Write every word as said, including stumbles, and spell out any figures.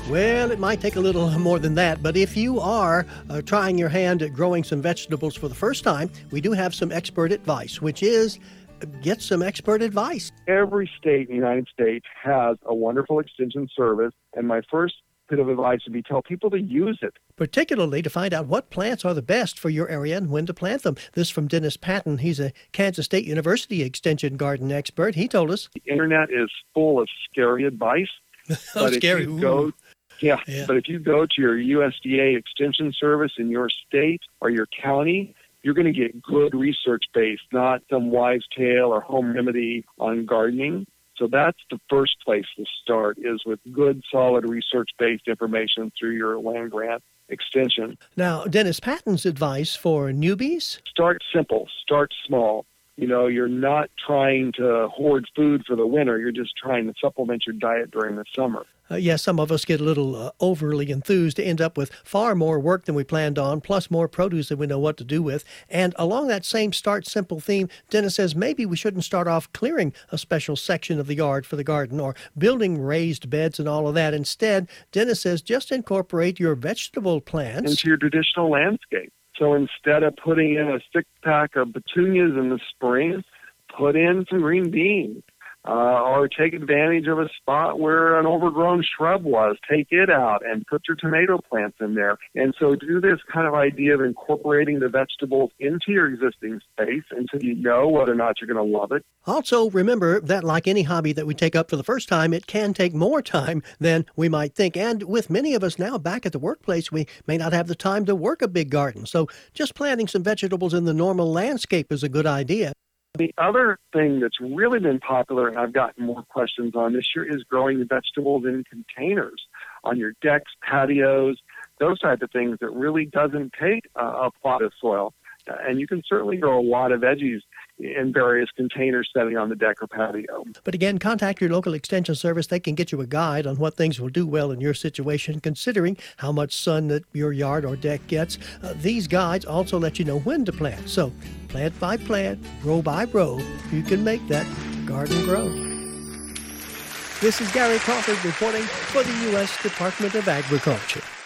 Well, it might take a little more than that, but if you are uh, trying your hand at growing some vegetables for the first time, we do have some expert advice, which is uh, get some expert advice. Every state in the United States has a wonderful extension service, and my first bit of advice would be tell people to use it. Particularly to find out what plants are the best for your area and when to plant them. This from Dennis Patton. He's a Kansas State University Extension garden expert. He told us. The internet is full of scary advice. oh, but scary. If you go, yeah, yeah, but if you go to your U S D A extension service in your state or your county, you're going to get good research based, not some wives' tale or home remedy on gardening. So that's the first place to start, is with good, solid research-based information through your land grant extension. Now, Dennis Patton's advice for newbies? Start simple. Start small. You know, you're not trying to hoard food for the winter. You're just trying to supplement your diet during the summer. Uh, yes, yeah, some of us get a little uh, overly enthused to end up with far more work than we planned on, plus more produce than we know what to do with. And along that same start simple theme, Dennis says maybe we shouldn't start off clearing a special section of the yard for the garden or building raised beds and all of that. Instead, Dennis says just incorporate your vegetable plants into your traditional landscape. So instead of putting in a six-pack of petunias in the spring, put in some green beans. Uh, or take advantage of a spot where an overgrown shrub was. Take it out and put your tomato plants in there. And so do this kind of idea of incorporating the vegetables into your existing space until you know whether or not you're going to love it. Also, remember that like any hobby that we take up for the first time, it can take more time than we might think. And with many of us now back at the workplace, we may not have the time to work a big garden. So just planting some vegetables in the normal landscape is a good idea. The other thing that's really been popular, and I've gotten more questions on this year, is growing vegetables in containers on your decks, patios, those type of things that really doesn't take uh, a plot of soil. Uh, and you can certainly grow a lot of veggies in various containers setting on the deck or patio. But again, contact your local extension service. They can get you a guide on what things will do well in your situation, considering how much sun that your yard or deck gets. Uh, these guides also let you know when to plant. So plant by plant, row by row, you can make that garden grow. This is Gary Crawford reporting for the U S Department of Agriculture.